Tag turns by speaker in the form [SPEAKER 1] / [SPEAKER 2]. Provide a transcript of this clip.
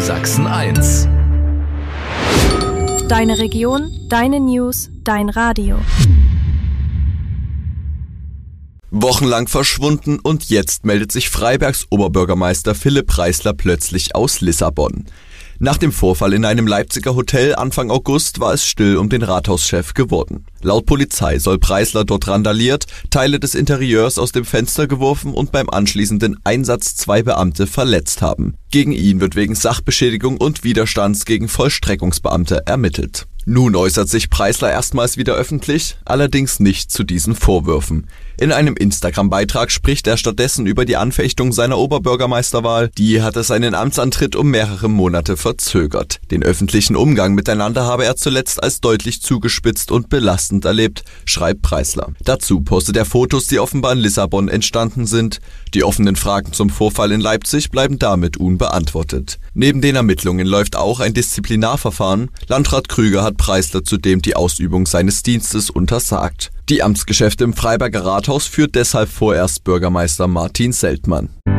[SPEAKER 1] Sachsen 1.
[SPEAKER 2] Deine Region, deine News, dein Radio.
[SPEAKER 3] Wochenlang verschwunden und jetzt meldet sich Freibergs Oberbürgermeister Philipp Preisler plötzlich aus Lissabon. Nach dem Vorfall in einem Leipziger Hotel Anfang August war es still um den Rathauschef geworden. Laut Polizei soll Preisler dort randaliert, Teile des Interieurs aus dem Fenster geworfen und beim anschließenden Einsatz 2 Beamte verletzt haben. Gegen ihn wird wegen Sachbeschädigung und Widerstands gegen Vollstreckungsbeamte ermittelt. Nun äußert sich Preisler erstmals wieder öffentlich, allerdings nicht zu diesen Vorwürfen. In einem Instagram-Beitrag spricht er stattdessen über die Anfechtung seiner Oberbürgermeisterwahl. Die hatte seinen Amtsantritt um mehrere Monate verzögert. Den öffentlichen Umgang miteinander habe er zuletzt als deutlich zugespitzt und belastend erlebt, schreibt Preisler. Dazu postet er Fotos, die offenbar in Lissabon entstanden sind. Die offenen Fragen zum Vorfall in Leipzig bleiben damit unbeantwortet. Neben den Ermittlungen läuft auch ein Disziplinarverfahren. Landrat Krüger hat Preisler zudem die Ausübung seines Dienstes untersagt. Die Amtsgeschäfte im Freiberger Rathaus führt deshalb vorerst Bürgermeister Martin Seltmann.